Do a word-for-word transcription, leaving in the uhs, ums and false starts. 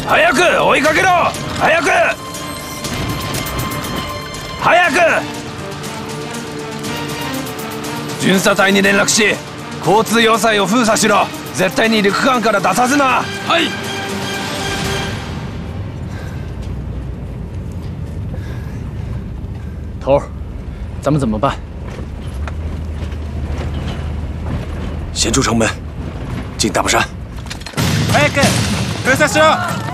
早く追いかけろ！早く！早く！巡査隊に連絡し、交通要塞を封鎖しろ。絶対に陸間から出さずな。はい。 头儿，咱们怎么办？ 先出城门，进大巴山。 早く封鎖しろ。